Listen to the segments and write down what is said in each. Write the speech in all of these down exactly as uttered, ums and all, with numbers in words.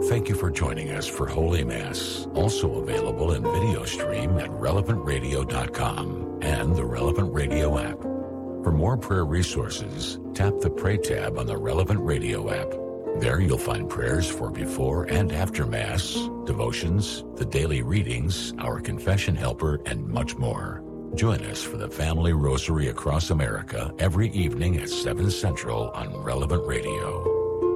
Thank you for joining us for Holy Mass, also available in video stream at relevant radio dot com and the Relevant Radio app. For more prayer resources, tap the Pray tab on the Relevant Radio app. There you'll find prayers for before and after Mass, devotions, the daily readings, our confession helper, and much more. Join us for the Family Rosary across America every evening at seven Central on Relevant Radio.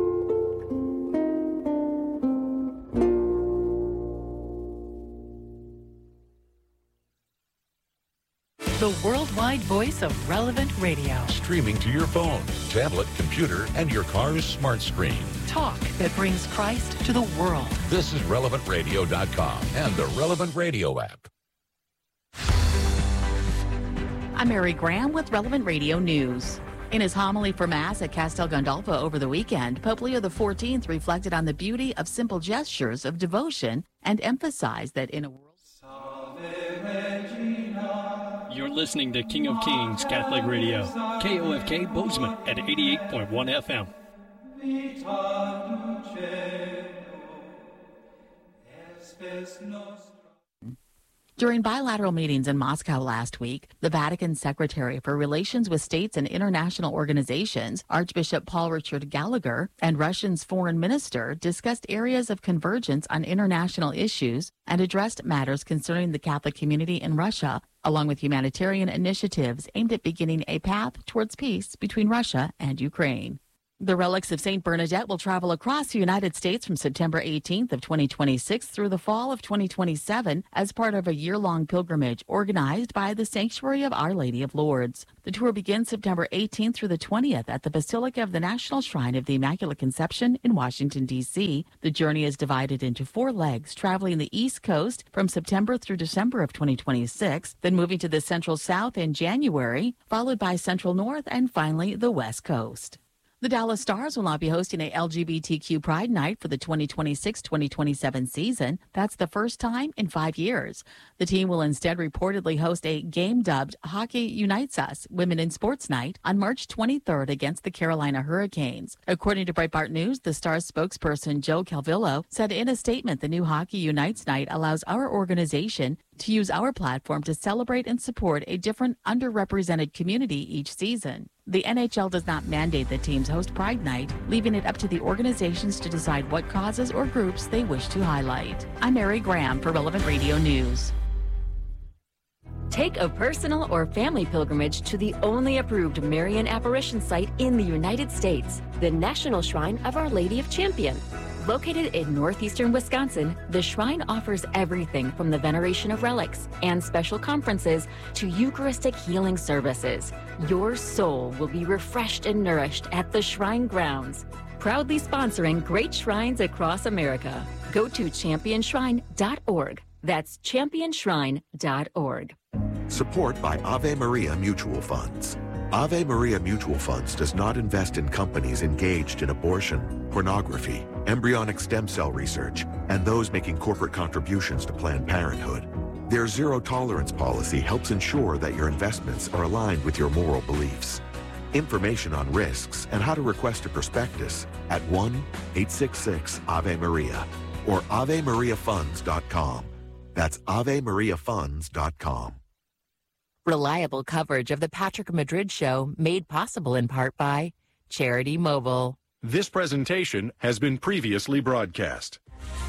The worldwide voice of Relevant Radio. Streaming to your phone, tablet, computer, and your car's smart screen. Talk that brings Christ to the world. This is relevant radio dot com and the Relevant Radio app. I'm Mary Graham with Relevant Radio News. In his homily for Mass at Castel Gandolfo over the weekend, Pope Leo the fourteenth reflected on the beauty of simple gestures of devotion and emphasized that in a world... You're listening to King of Kings Catholic Radio, K O F K Bozeman at eighty-eight point one F M. During bilateral meetings in Moscow last week, the Vatican Secretary for Relations with States and International Organizations, Archbishop Paul Richard Gallagher, and Russia's foreign minister discussed areas of convergence on international issues and addressed matters concerning the Catholic community in Russia, along with humanitarian initiatives aimed at beginning a path towards peace between Russia and Ukraine. The relics of Saint Bernadette will travel across the United States from September eighteenth of twenty twenty-six through the fall of twenty twenty-seven as part of a year-long pilgrimage organized by the Sanctuary of Our Lady of Lourdes. The tour begins September eighteenth through the twentieth at the Basilica of the National Shrine of the Immaculate Conception in Washington, D C The journey is divided into four legs, traveling the East Coast from September through December of twenty twenty-six, then moving to the Central South in January, followed by Central North, and finally the West Coast. The Dallas Stars will not be hosting a L G B T Q Pride Night for the twenty twenty-six twenty twenty-seven season. That's the first time in five years. The team will instead reportedly host a game dubbed Hockey Unites Us Women in Sports Night on March twenty-third against the Carolina Hurricanes. According to Breitbart News, the Stars spokesperson Joe Calvillo said in a statement the new Hockey Unites Night allows our organization to use our platform to celebrate and support a different underrepresented community each season. The N H L does not mandate that teams host Pride Night, leaving it up to the organizations to decide what causes or groups they wish to highlight. I'm Mary Graham for Relevant Radio News. Take a personal or family pilgrimage to the only approved Marian apparition site in the United States, the National Shrine of Our Lady of Champion. Located in northeastern Wisconsin, the shrine offers everything from the veneration of relics and special conferences to Eucharistic healing services. Your soul will be refreshed and nourished at the shrine grounds. Proudly sponsoring great shrines across America. Go to champion shrine dot org. That's champion shrine dot org. Support by Ave Maria Mutual Funds. Ave Maria Mutual Funds does not invest in companies engaged in abortion, pornography, embryonic stem cell research, and those making corporate contributions to Planned Parenthood. Their zero-tolerance policy helps ensure that your investments are aligned with your moral beliefs. Information on risks and how to request a prospectus at one eight six six Ave Maria or ave maria funds dot com. That's ave maria funds dot com. Reliable coverage of the Patrick Madrid Show made possible in part by Charity Mobile. This presentation has been previously broadcast.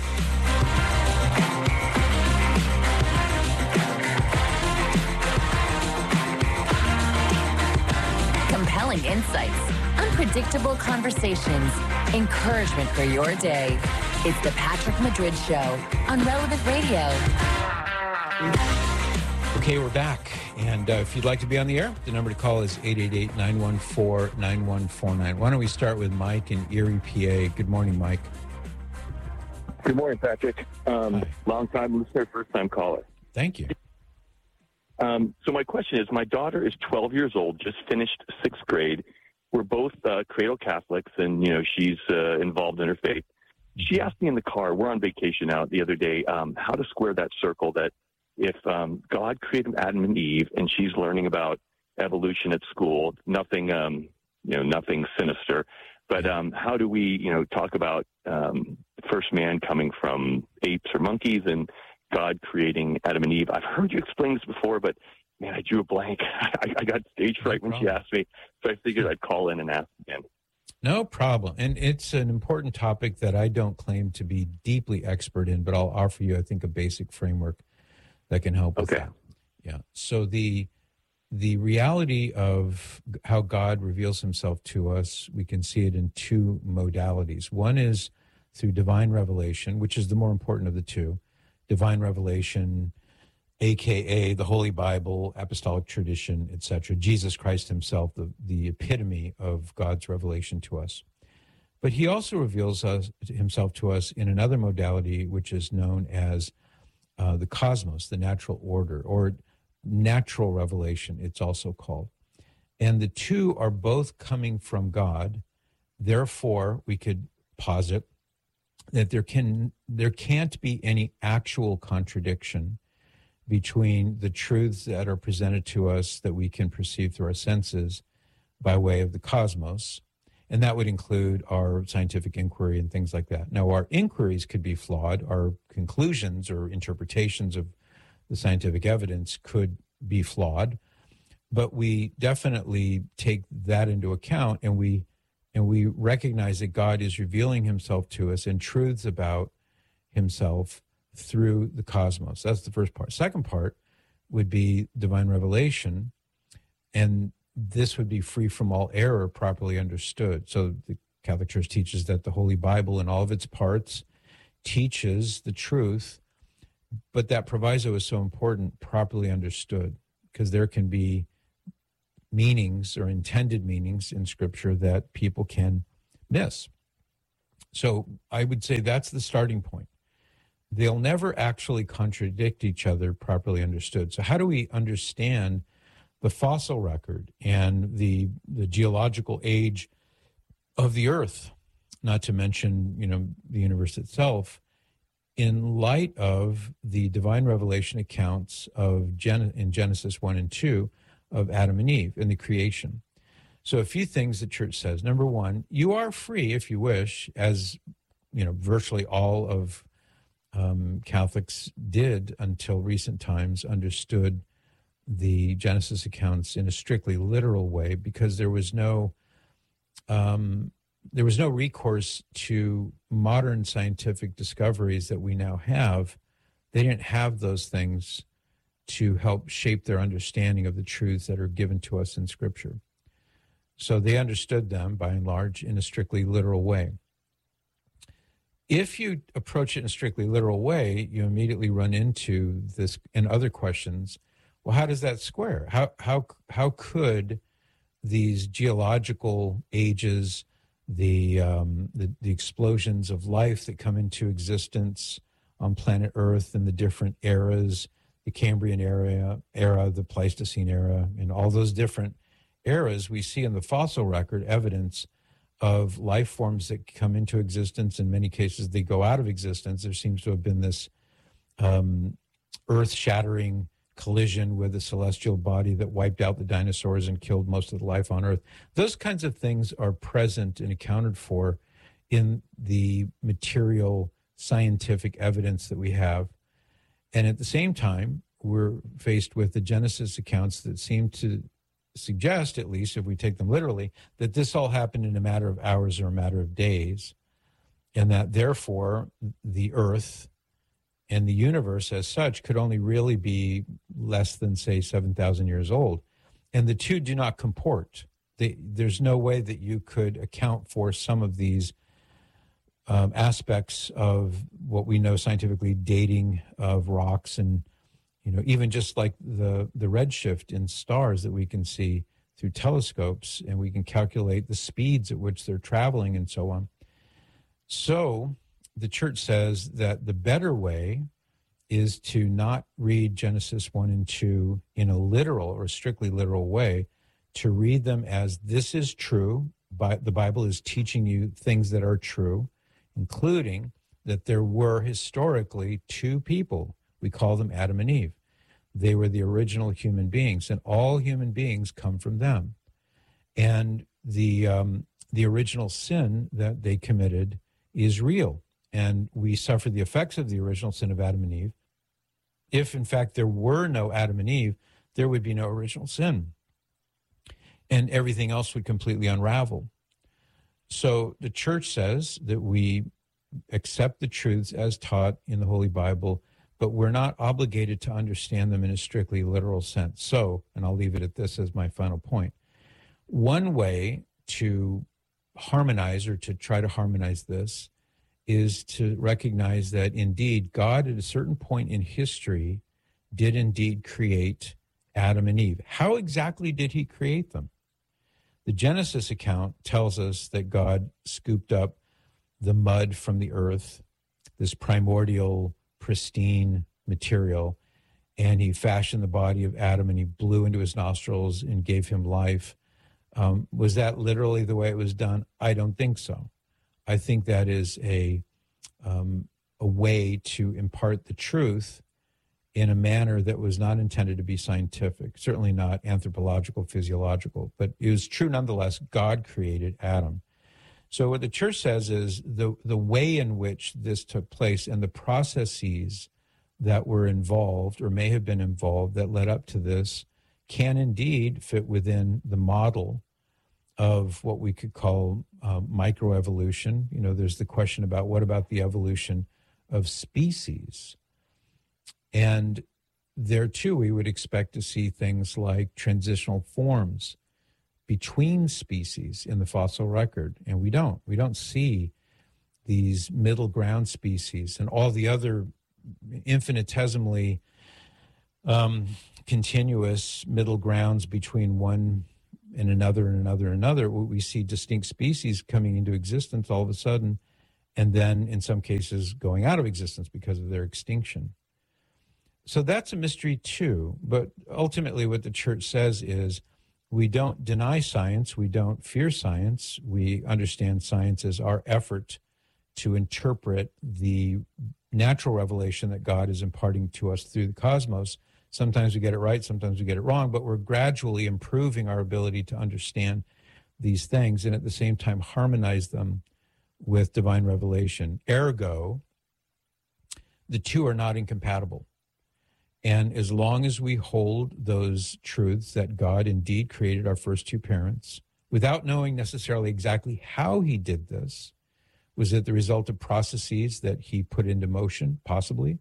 Compelling insights, unpredictable conversations, encouragement for your day. It's the Patrick Madrid Show on Relevant Radio. Okay, we're back. And uh, if you'd like to be on the air, the number to call is eight eight eight, nine one four, nine one four nine. Why don't we start with Mike in Erie, P A. Good morning, Mike. Good morning, Patrick. Um, long-time listener, first-time caller. Thank you. Um, so my question is, my daughter is twelve years old, just finished sixth grade. We're both uh, cradle Catholics, and, you know, she's uh, involved in her faith. She asked me in the car, we're on vacation out the other day, um, how to square that circle that if um, God created Adam and Eve and she's learning about evolution at school, nothing, um, you know, nothing sinister, but um, how do we, you know, talk about um, first man coming from apes or monkeys and God creating Adam and Eve. I've heard you explain this before, but man, I drew a blank. I, I got stage fright no when she asked me, so I figured I'd call in and ask again. No problem. And it's an important topic that I don't claim to be deeply expert in, but I'll offer you, I think, a basic framework that can help with okay. that. Yeah. So the the reality of how God reveals himself to us, we can see it in two modalities. One is through divine revelation, which is the more important of the two. Divine revelation, a k a the Holy Bible, apostolic tradition, et cetera. Jesus Christ himself, the, the epitome of God's revelation to us. But he also reveals us, himself to us in another modality, which is known as uh, the cosmos, the natural order, or natural revelation, it's also called. And the two are both coming from God. Therefore, we could posit that there can there can't be any actual contradiction between the truths that are presented to us that we can perceive through our senses by way of the cosmos. And that would include our scientific inquiry and things like that. Now, our inquiries could be flawed. Our conclusions or interpretations of the scientific evidence could be flawed. But we definitely take that into account, and we and we recognize that God is revealing himself to us and truths about himself through the cosmos. That's the first part. Second part would be divine revelation, and this would be free from all error, properly understood. So the Catholic Church teaches that the Holy Bible in all of its parts teaches the truth, but that proviso is so important, properly understood, because there can be meanings or intended meanings in Scripture that people can miss. So I would say that's the starting point. They'll never actually contradict each other, properly understood. So how do we understand the fossil record and the the geological age of the Earth, not to mention, you know, the universe itself, in light of the divine revelation accounts of Gen- in Genesis one and two of Adam and Eve and the creation? So a few things the church says. Number one, you are free, if you wish, as you know, virtually all of um, Catholics did until recent times, understood the Genesis accounts in a strictly literal way, because there was no um, there was no recourse to modern scientific discoveries that we now have. They didn't have those things to help shape their understanding of the truths that are given to us in Scripture. So they understood them, by and large, in a strictly literal way. If you approach it in a strictly literal way, you immediately run into this and other questions. Well, how does that square? How how how could these geological ages, the, um, the the explosions of life that come into existence on planet Earth in the different eras, the Cambrian era, era, the Pleistocene era, and all those different eras, we see in the fossil record evidence of life forms that come into existence. In many cases, they go out of existence. There seems to have been this um, earth-shattering collision with a celestial body that wiped out the dinosaurs and killed most of the life on Earth. Those kinds of things are present and accounted for in the material scientific evidence that we have. And at the same time, we're faced with the Genesis accounts that seem to suggest, at least if we take them literally, that this all happened in a matter of hours or a matter of days, and that therefore the Earth and the universe as such could only really be less than, say, seven thousand years old. And the two do not comport. They, there's no way that you could account for some of these um, aspects of what we know scientifically, dating of rocks, and you know, even just like the, the redshift in stars that we can see through telescopes, and we can calculate the speeds at which they're traveling and so on. So the church says that the better way is to not read Genesis one and two in a literal or strictly literal way, to read them as this is true. But the Bible is teaching you things that are true, including that there were historically two people. We call them Adam and Eve. They were the original human beings, and all human beings come from them. And the um, the original sin that they committed is real. and we suffer the effects of the original sin of Adam and Eve. If, in fact, there were no Adam and Eve, there would be no original sin, and everything else would completely unravel. So the church says that we accept the truths as taught in the Holy Bible, but we're not obligated to understand them in a strictly literal sense. So, and I'll leave it at this as my final point, one way to harmonize or to try to harmonize this is to recognize that indeed God at a certain point in history did indeed create Adam and Eve. How exactly did he create them? The Genesis account tells us that God scooped up the mud from the earth, this primordial, pristine material, and he fashioned the body of Adam and he blew into his nostrils and gave him life. Um, was that literally the way it was done? I don't think so. I think that is a um, a way to impart the truth in a manner that was not intended to be scientific, certainly not anthropological, physiological, but it was true nonetheless. God created Adam. So what the church says is the, the way in which this took place and the processes that were involved or may have been involved that led up to this can indeed fit within the model of what we could call uh, microevolution. You know, there's the question about what about the evolution of species? And there too, we would expect to see things like transitional forms between species in the fossil record. And we don't. We don't see these middle ground species and all the other infinitesimally um, continuous middle grounds between one and another and another and another. We see distinct species coming into existence all of a sudden, and then in some cases going out of existence because of their extinction. So that's a mystery too. But ultimately what the church says is we don't deny science. We don't fear science. We understand science as our effort to interpret the natural revelation that God is imparting to us through the cosmos. Sometimes we get it right, sometimes we get it wrong, but we're gradually improving our ability to understand these things and at the same time harmonize them with divine revelation. Ergo, the two are not incompatible. And as long as we hold those truths that God indeed created our first two parents, without knowing necessarily exactly how he did this, was it the result of processes that he put into motion, possibly?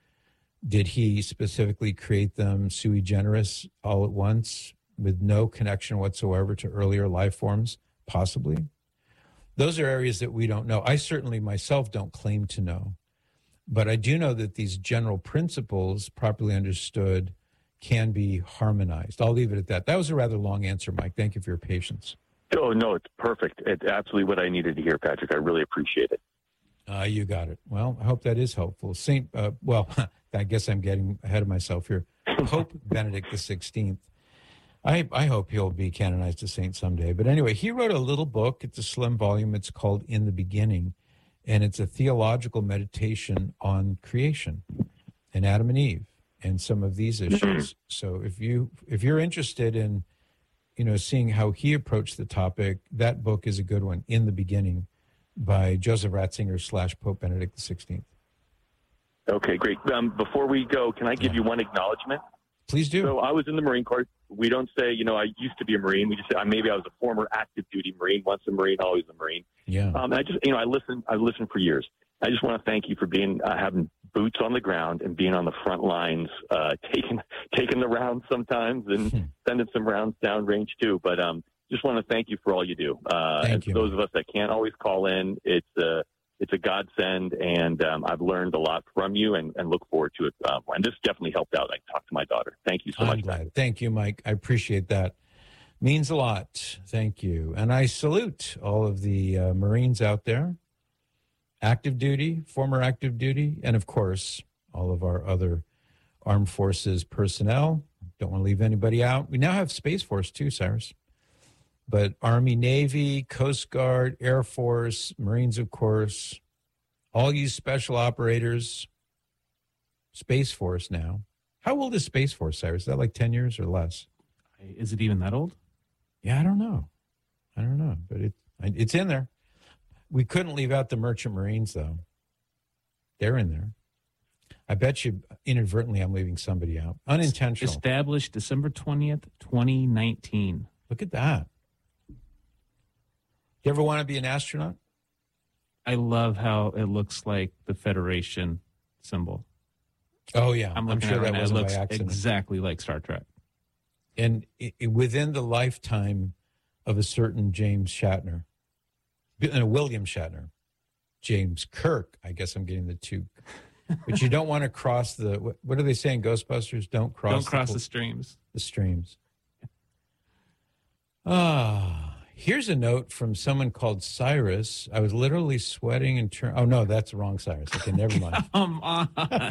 Did he specifically create them sui generis all at once with no connection whatsoever to earlier life forms? Possibly. Those are areas that we don't know. I certainly myself don't claim to know. But I do know that these general principles, properly understood, can be harmonized. I'll leave it at that. That was a rather long answer, Mike. Thank you for your patience. Oh, no, it's perfect. It's absolutely what I needed to hear, Patrick. I really appreciate it. Uh, you got it. Well, I hope that is helpful. Saint, uh, well, I guess I'm getting ahead of myself here. Pope Benedict the sixteenth. I, I hope he'll be canonized a saint someday. But anyway, he wrote a little book. It's a slim volume. It's called In the Beginning. And it's a theological meditation on creation and Adam and Eve and some of these issues. So if you if you're interested in, you know, seeing how he approached the topic, that book is a good one, In the Beginning, by Joseph Ratzinger slash Pope Benedict the sixteenth. Okay, great. Um, before we go, can I give yeah. you one acknowledgement? Please do. So I was in the Marine Corps. We don't say, you know, I used to be a Marine. We just say, maybe I was a former active duty Marine. Once a Marine, always a Marine. Yeah. Um, and I just, you know, I listened. I listened for years. I just want to thank you for being uh, having boots on the ground and being on the front lines, uh, taking taking the rounds sometimes and hmm. sending some rounds downrange too. But um, just want to thank you for all you do. Uh, thank and for you. those of us that can't always call in, it's a it's a godsend, and um, I've learned a lot from you, and, and look forward to it. Um, and this definitely helped out. I talked to my daughter. Thank you so I'm much. Glad. Man. Thank you, Mike. I appreciate that. Means a lot. Thank you. And I salute all of the uh, Marines out there, active duty, former active duty, and of course, all of our other armed forces personnel. Don't want to leave anybody out. We now have Space Force too, Cyrus. But Army, Navy, Coast Guard, Air Force, Marines, of course, all you special operators, Space Force now. How old is Space Force, Cyrus? Is that like ten years or less? Is it even that old? Yeah, I don't know. I don't know, but it it's in there. We couldn't leave out the Merchant Marines, though. They're in there. I bet you inadvertently I'm leaving somebody out. Unintentional. Established December twentieth, twenty nineteen. Look at that. You ever want to be an astronaut? I love how it looks like the Federation symbol. Oh, yeah. I'm, I'm sure that right wasn't by looks accident. exactly like Star Trek. And it, it, within the lifetime of a certain James Shatner, uh, William Shatner, James Kirk, I guess I'm getting the two. But you don't want to cross the, what, what are they saying, Ghostbusters? Don't cross, Don't cross the, the streams. The streams. Ah, here's a note from someone called Cyrus. I was literally sweating and turn. Oh, no, that's the wrong Cyrus. Okay, never mind. Come on.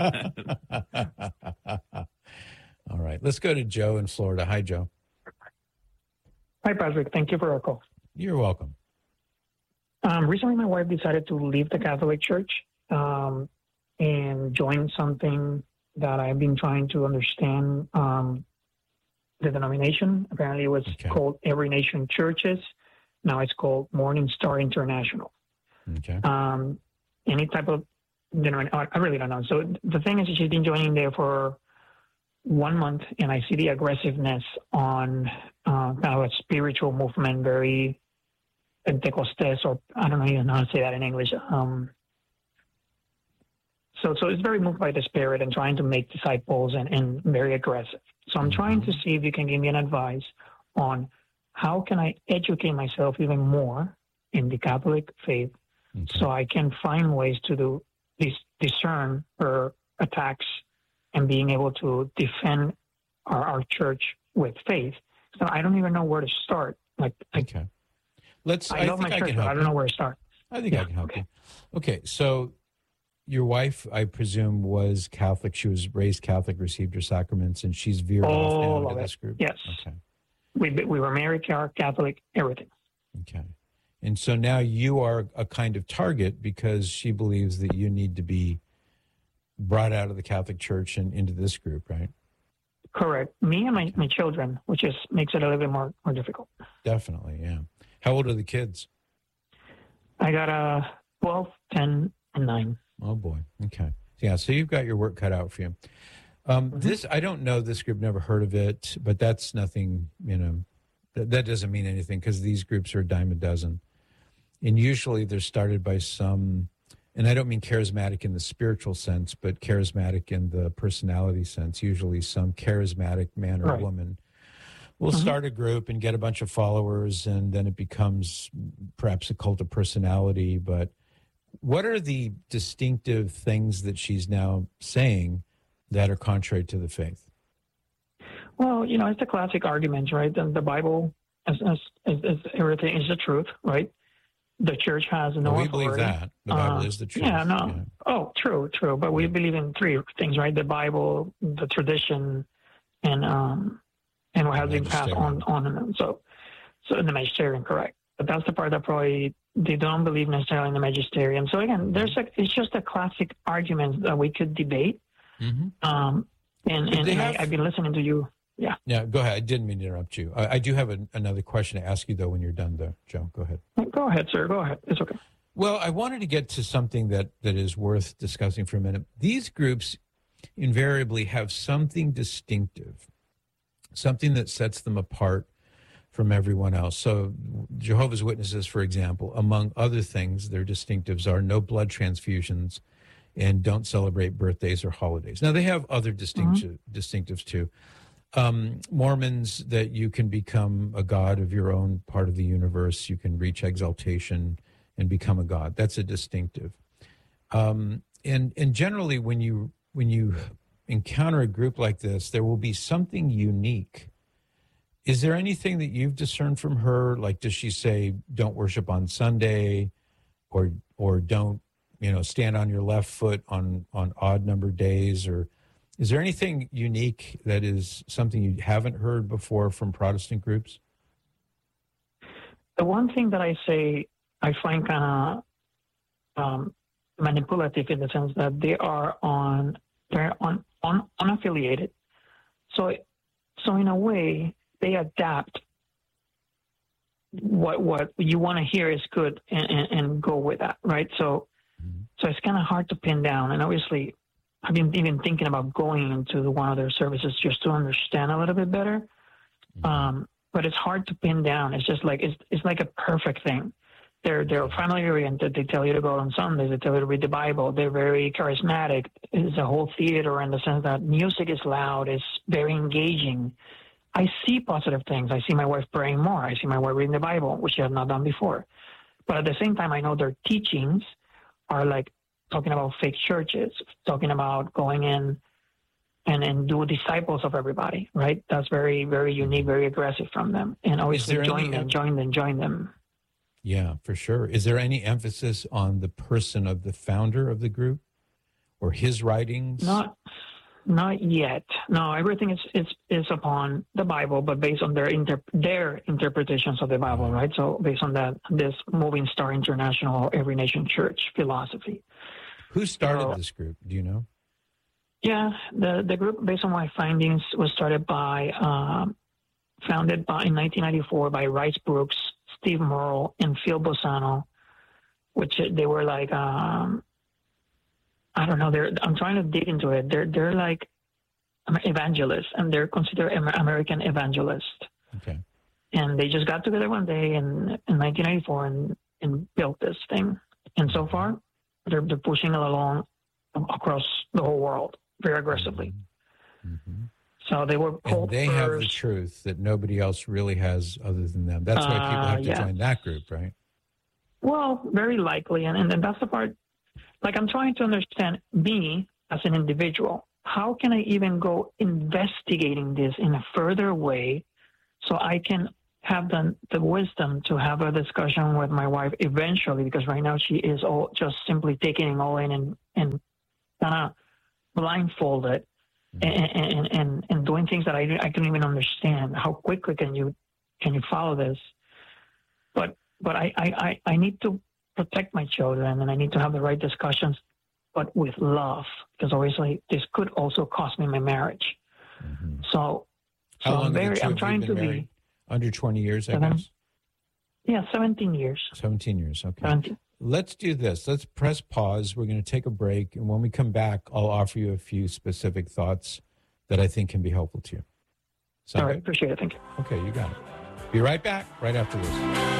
All right, let's go to Joe in Florida. Hi, Joe. Hi, Patrick. Thank you for our call. You're welcome. Um, recently, my wife decided to leave the Catholic Church um, and join something that I've been trying to understand um, the denomination. Apparently, it was okay. called Every Nation Churches. Now it's called Morning Star International. Okay. Um, any type of, you know, I really don't know. So the thing is, she's been joining there for one month, and I see the aggressiveness on uh, kind of a spiritual movement, very Pentecostés, or I don't even know how to say that in English. Um, so, so it's very moved by the Spirit and trying to make disciples and, and very aggressive. So I'm trying to see if you can give me an advice on how can I educate myself even more in the Catholic faith, okay. so I can find ways to do dis- discern her attacks and being able to defend our, our church with faith. So I don't even know where to start. Like, okay. Let's, I, I love think my I church, can but help I don't you. know where to start. I think yeah. I can help okay. you. Okay, so your wife, I presume, was Catholic. She was raised Catholic, received her sacraments, and she's veered off now All into of this it. group? Yes. Okay. We, we were married, Catholic, everything. Okay. And so now you are a kind of target because she believes that you need to be brought out of the Catholic Church and into this group, right? Correct. Me and my, my children, which just makes it a little bit more, more difficult. Definitely, yeah. How old are the kids? I got a twelve, ten, and nine. Oh, boy. Okay. Yeah, so you've got your work cut out for you. Um, mm-hmm. This, I don't know this group, never heard of it, but that's nothing, you know, that, that doesn't mean anything because these groups are a dime a dozen. And usually they're started by some, and I don't mean charismatic in the spiritual sense, but charismatic in the personality sense. Usually some charismatic man or right. woman will mm-hmm. start a group and get a bunch of followers, and then it becomes perhaps a cult of personality. But what are the distinctive things that she's now saying that are contrary to the faith? Well, you know, it's the classic arguments, right? The, the Bible is, is, is everything is the truth, right? The church has no well, we authority. believe that. The Bible uh, is the truth. Yeah, no. Yeah. Oh, true, true. But we believe in three things, right? The Bible, the tradition, and um, and what has been passed on, on and on. So, so in the magisterium, correct. But that's the part that probably they don't believe necessarily in the magisterium. So again, there's a, it's just a classic argument that we could debate. Mm-hmm. Um, and and, and have... I, I've been listening to you. Yeah. Yeah, go ahead. I didn't mean to interrupt you. I, I do have a, another question to ask you, though, when you're done, though. Joe, go ahead. Go ahead, sir. Go ahead. It's okay. Well, I wanted to get to something that, that is worth discussing for a minute. These groups invariably have something distinctive, something that sets them apart from everyone else. So Jehovah's Witnesses, for example, among other things, their distinctives are no blood transfusions and don't celebrate birthdays or holidays. Now, they have other distinct, mm-hmm. distinctives, too. Um, Mormons, that you can become a god of your own part of the universe. You can reach exaltation and become a god. That's a distinctive. Um, and and generally, when you when you encounter a group like this, there will be something unique. Is there anything that you've discerned from her? Like, does she say, don't worship on Sunday, or or don't, you know, stand on your left foot on, on odd numbered days? Or is there anything unique that is something you haven't heard before from Protestant groups? The one thing that I say I find kind of um, manipulative in the sense that they are on they're on, on unaffiliated. So so in a way they adapt what what you want to hear is good and, and, and go with that, right? So mm-hmm. so it's kind of hard to pin down. And obviously, I've been even thinking about going into one of their services just to understand a little bit better. Um, but it's hard to pin down. It's just like it's it's like a perfect thing. They're they're family oriented. They tell you to go on Sundays. They tell you to read the Bible. They're very charismatic. It's a whole theater in the sense that music is loud. It's very engaging. I see positive things. I see my wife praying more. I see my wife reading the Bible, which she had not done before. But at the same time, I know their teachings are like talking about fake churches, talking about going in and, and do disciples of everybody, right? That's very, very unique, very aggressive from them. And obviously join them, join them, join them. Yeah, for sure. Is there any emphasis on the person of the founder of the group or his writings? Not not yet. No, everything is is, is upon the Bible, but based on their inter- their interpretations of the Bible, right? So based on that, this Moving Star International Every Nation Church philosophy. Who started so, this group? Do you know? Yeah, the, the group, based on my findings, was started by, um, founded by in nineteen ninety-four by Rice Brooks, Steve Merle, and Phil Bossano, which they were like, um, I don't know, they're, I'm trying to dig into it. They're, they're like evangelists, and they're considered American evangelists. Okay. And they just got together one day in, in nineteen ninety-four and, and built this thing. And so far, they're, they're pushing it along across the whole world very aggressively. Mm-hmm. So they were and they have the truth that nobody else really has other than them. That's why people have to uh, yeah. join that group, right? Well, very likely. And, and, and that's the part, like I'm trying to understand me as an individual. How can I even go investigating this in a further way so I can have the, the wisdom to have a discussion with my wife eventually, because right now she is all just simply taking it all in and, and kind of blindfolded and, and, and, and doing things that I, I couldn't even understand. How quickly can you can you follow this? But but I, I, I need to protect my children, and I need to have the right discussions, but with love, because obviously this could also cost me my marriage. Mm-hmm. So, How so long I'm very, have I'm trying to married? be Under twenty years, I seven, guess? Yeah, seventeen years. seventeen years, okay. seventeen. Let's do this. Let's press pause. We're going to take a break. And when we come back, I'll offer you a few specific thoughts that I think can be helpful to you. Sound All right, good? appreciate it. Thank you. Okay, you got it. Be right back right after this.